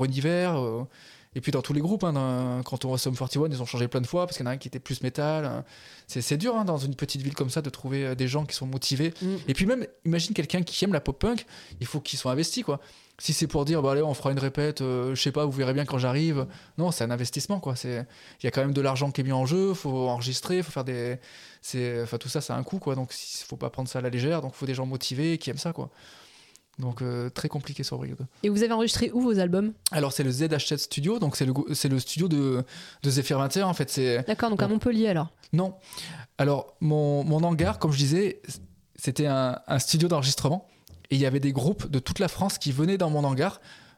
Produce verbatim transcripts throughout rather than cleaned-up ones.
Bon Hiver. Euh, et puis dans tous les groupes, hein, dans, quand on voit Sum quarante et un, ils ont changé plein de fois parce qu'il y en a un qui était plus métal. Hein. C'est, c'est dur hein, dans une petite ville comme ça de trouver euh, des gens qui sont motivés. Mm. Et puis même, imagine quelqu'un qui aime la pop-punk, il faut qu'ils soient investis, quoi. Si c'est pour dire, bah, allez, on fera une répète, euh, je sais pas, vous verrez bien quand j'arrive. Non, c'est un investissement, quoi. Il y a quand même de l'argent qui est mis en jeu, il faut enregistrer, il faut faire des. C'est, enfin, tout ça, ça a un coût, quoi. Donc il faut pas prendre ça à la légère. Donc il faut des gens motivés qui aiment ça, quoi. Donc euh, très compliqué sur Brioude. Et vous avez enregistré où vos albums ? Alors c'est le Z H sept Studio, donc c'est le, c'est le studio de, de Zephyr vingt et un en fait. C'est... D'accord, donc bon. À Montpellier alors ? Non. Alors mon, mon hangar, comme je disais, c'était un, un studio d'enregistrement et il y avait des groupes de toute la France qui venaient dans mon hangar.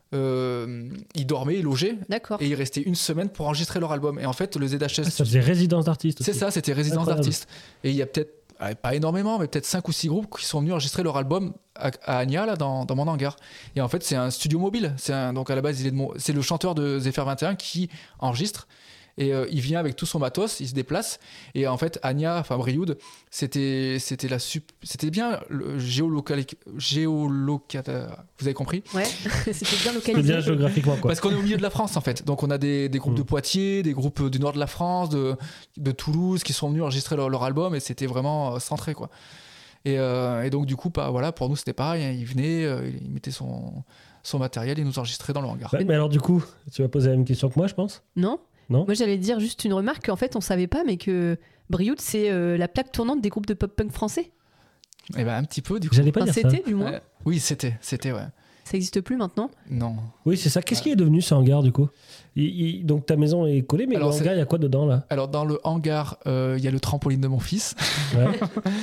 Euh, ils dormaient, ils logeaient. D'accord. Et ils restaient une semaine pour enregistrer leur album. Et en fait le Z H sept... Ah, ça faisait résidence d'artiste aussi. C'est ça, c'était résidence Incroyable. d'artiste. Et il y a peut-être pas énormément, mais peut-être cinq ou six groupes qui sont venus enregistrer leur album à, à Agna, là, dans, dans mon hangar. Et en fait, c'est un studio mobile. C'est un, donc à la base, il est de mon, c'est le chanteur de Zephyr vingt et un qui enregistre. Et euh, il vient avec tout son matos, il se déplace. Et en fait, Agna, enfin Brioude, c'était, c'était, la sup, c'était bien le géolocal, géolocal. Vous avez compris ? Ouais, c'était bien localisé. C'est bien géographiquement, quoi. Parce qu'on est au milieu de la France, en fait. Donc on a des, des groupes mmh. de Poitiers, des groupes du nord de la France, de, de Toulouse, qui sont venus enregistrer leur, leur album. Et c'était vraiment euh, centré, quoi. Et, euh, et donc, du coup, bah, voilà, pour nous, c'était pareil. Hein, il venait, euh, il mettait son, son matériel et nous enregistrait dans le hangar. Bah, mais alors, du coup, tu vas poser la même question que moi, je pense ? Non. Non. Moi, j'allais dire juste une remarque qu'en fait, on savait pas, mais que Brioude, c'est euh, la plaque tournante des groupes de pop-punk français. Eh ben, un petit peu, du coup. J'allais pas enfin, dire c'était, ça. du moins. Euh, oui, c'était, c'était, ouais. Ça n'existe plus maintenant ? Non. Oui, c'est ça. Qu'est-ce ouais. qui est devenu ce hangar, du coup ? il, il, Donc, ta maison est collée, mais alors, le hangar, il y a quoi dedans, là ? Alors, dans le hangar, il euh, y a le trampoline de mon fils. Ouais.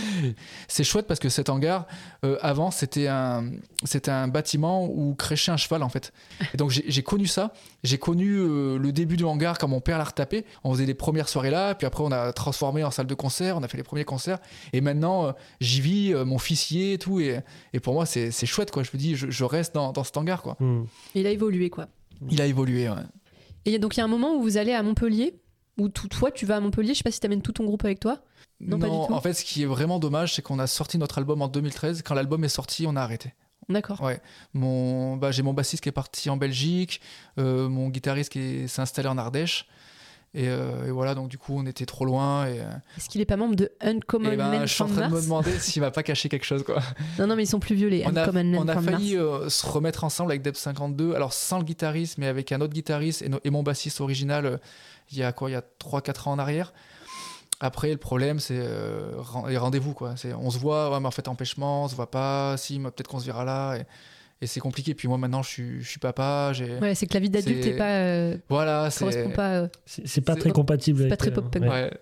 C'est chouette parce que cet hangar, euh, avant, c'était un, c'était un bâtiment où crêchait un cheval, en fait. Et donc, j'ai, j'ai connu ça. J'ai connu euh, le début du hangar quand mon père l'a retapé. On faisait les premières soirées là, puis après, on a transformé en salle de concert. On a fait les premiers concerts. Et maintenant, euh, j'y vis, euh, mon fils y est et tout. Et, et pour moi, c'est, c'est chouette, quoi. Je me dis, je, je reste dans, dans cet hangar, quoi. Mmh. Il a évolué, quoi. Il a évolué, ouais. Et donc, il y a un moment où vous allez à Montpellier, où tout, toi, tu vas à Montpellier. Je sais pas si tu amènes tout ton groupe avec toi. Non, non, pas du tout. En fait, ce qui est vraiment dommage, c'est qu'on a sorti notre album en deux mille treize. Quand l'album est sorti, on a arrêté. D'accord. Ouais. Mon, bah, j'ai mon bassiste qui est parti en Belgique, euh, mon guitariste qui est, s'est installé en Ardèche. Et, euh, et voilà, donc du coup, on était trop loin. Et, euh... Est-ce qu'il est pas membre de Uncommon ben, Men je suis en train Mars de me demander s'il va pas cacher quelque chose, quoi. Non, non, mais ils sont plus vieux, les on Uncommon Men On a from failli Mars. Euh, se remettre ensemble avec Deb cinquante-deux, alors sans le guitariste, mais avec un autre guitariste et, no- et mon bassiste original, euh, il y a quoi, il y a trois quatre ans en arrière. Après, le problème, c'est euh, les rendez-vous, quoi. C'est, on se voit, ouais, mais en fait, empêchement, on se voit pas, si, mais peut-être qu'on se verra là. Et... Et c'est compliqué. Puis moi, maintenant, je suis, je suis papa. J'ai... Ouais, c'est que la vie d'adulte n'est pas. Euh, voilà, c'est. Correspond pas. Euh... C'est, c'est pas c'est très compatible. C'est avec pas très euh, pop-punk. Ouais.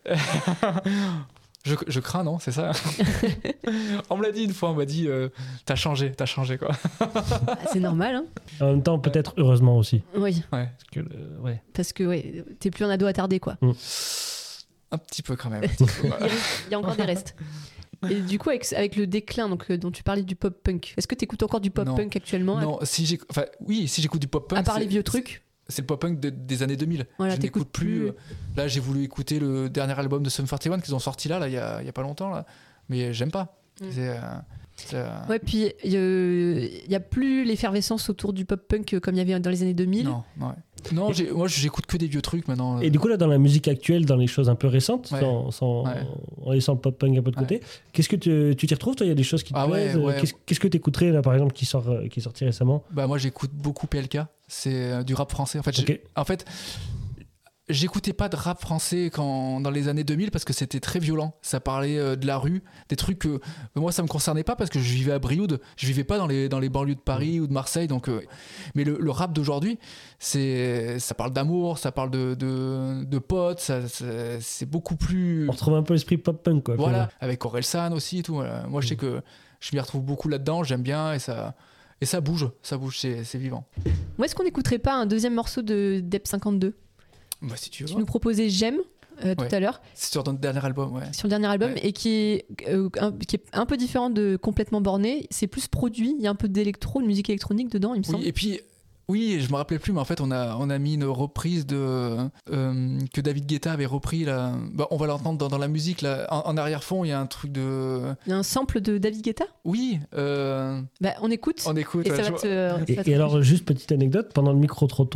je, je crains, non, c'est ça. On me l'a dit une fois. On m'a dit, euh, t'as changé, t'as changé, quoi. Ah, c'est normal, hein. En même temps, peut-être heureusement aussi. Oui. Ouais. Parce que, euh, ouais. Parce que ouais, t'es plus un ado attardé, quoi. Mm. Un petit peu quand même. Peu, ouais. il, reste, il y a encore des restes. Et du coup, avec, avec le déclin donc, euh, dont tu parlais du pop-punk, est-ce que tu écoutes encore du pop-punk actuellement ? Non, si j'ai, enfin, oui, si j'écoute du pop-punk. À part c'est, les vieux trucs. C'est, c'est le pop-punk de, des années deux mille. Voilà, je n'écoute plus. plus. Euh, là, j'ai voulu écouter le dernier album de Sum quarante et un qu'ils ont sorti là, là, il y a, il y a pas longtemps, là. Mais j'aime pas. Mm. C'est, euh, c'est, euh... Ouais, puis il euh, y a plus l'effervescence autour du pop-punk comme il y avait dans les années deux mille. Non, ouais. Non, j'ai, moi j'écoute que des vieux trucs maintenant. Et du coup, là, dans la musique actuelle, dans les choses un peu récentes, ouais. sans, sans, ouais. en laissant le pop-punk un peu de côté, ouais. qu'est-ce que tu, tu t'y retrouves, toi ? Il y a des choses qui te ah plaisent ouais, ouais. Qu'est-ce, qu'est-ce que tu écouterais, là, par exemple, qui, sort, qui est sorti récemment ? Bah, moi, j'écoute beaucoup P L K. C'est euh, du rap français. En fait, okay. en fait, j'écoutais pas de rap français quand, dans les années deux mille parce que c'était très violent. Ça parlait euh, de la rue, des trucs que euh, moi ça me concernait pas parce que je vivais à Brioude, je vivais pas dans les, dans les banlieues de Paris mmh. ou de Marseille. Donc, euh, mais le, le rap d'aujourd'hui, c'est, ça parle d'amour, ça parle de, de, de potes, ça, ça, c'est beaucoup plus. On retrouve un peu l'esprit pop-punk, quoi. Voilà, finalement. Avec Orelsan aussi et tout. Voilà. Moi, mmh. je sais que je m'y retrouve beaucoup là-dedans, j'aime bien et ça. Et ça bouge, ça bouge, c'est, c'est vivant. Où est-ce qu'on n'écouterait pas un deuxième morceau de Deb cinquante-deux ? Bah, si tu veux. Tu nous proposais J'aime euh, tout ouais. à l'heure. C'est sur ton dernier album, ouais. Sur le dernier album ouais. et qui est, euh, un, qui est un peu différent de Complètement Borné. C'est plus produit, il y a un peu d'électro, de musique électronique dedans, il me oui, semble. Et puis, Oui, je me rappelais plus, mais en fait, on a, on a mis une reprise de euh, que David Guetta avait repris. Là. Bah, on va l'entendre dans, dans la musique. Là. En, en arrière-fond, il y a un truc de. Il y a un sample de David Guetta ? Oui. Euh... Bah, on écoute. On écoute. Et, ouais, ça va je... te, et, ça va te et alors, juste petite anecdote, pendant le micro-trottoir,